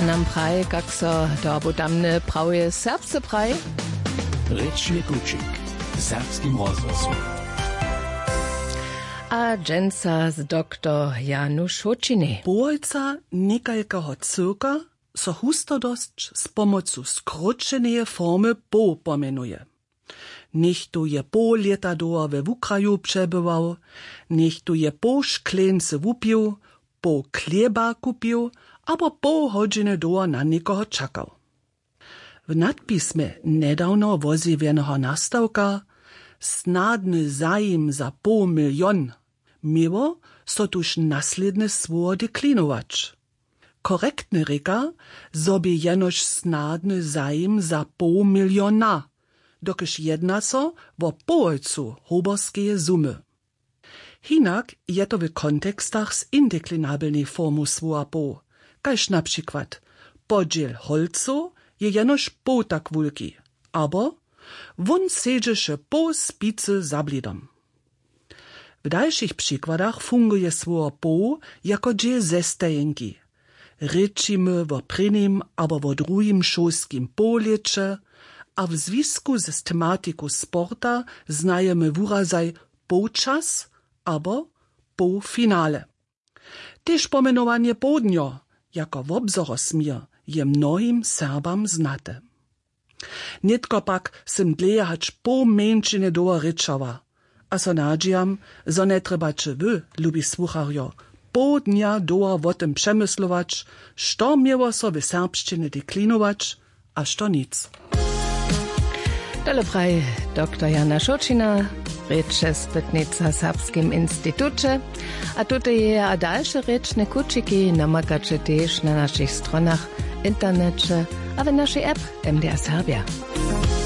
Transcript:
nam praj, kak so dobudamne prawie serbsce praj. Rečni kučik, serbskim rozhlasom. A dženca z doktor Janusz Hočiny. Bojca nekajkeho cyrka so hustodosć z pomocu skróčenej formy bo pomenuje. Niech tu je po leta doa we wukraju przebywał, niech tu je po szklence wupił, po chleba kupił, albo po godziny doa na nikoho czekał. W nadpismie nedawno wozywionego nastawka snadny zajim za po milion miło so tuż nasledne słowo deklinować. Korektny reka sobie jenoż snadny zajim za po miliona, dokiż jedna so wo połojcu hoborskie sumy. Hinak je to w kontekstach z indeklinabelnej formu słowa po, kaž na przykład podziel holcu je jenoż po tak wulki, abo won sedzeše po spicy za blidom. W dalszych przykładach funguje słowo po jako dzieje zestajenki. Rečimy wo prynim abo wo drugim šolskim polječe, a w związku z tematiką sporta znajemy wurazaj počas abo po finale. Też pomenowanie południo jako wobzorosmir je mnohim Serbam znate. Nitko pak sim dlejahać po męczyny doa ryczała, a so nadziejam, zo ne trebacie wy, lubi słucharjo, po dnia doa o tym przemyslować, što mieło so w serbszczyny deklinować, a što nic. Dole praj doktor Janusz Hočina, reče spytnica Serbskim Instytucie, a tutaj je a dalsze rečne kučiki namakacie też na naszych stronach, internecie, a w naszej app MDR Serbia.